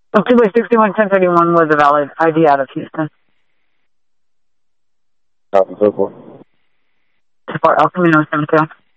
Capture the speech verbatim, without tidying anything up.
Oh, two by sixty-one, ten thirty-one was a valid I D out of Houston. Alpha, so forth. Support El Camino seven two.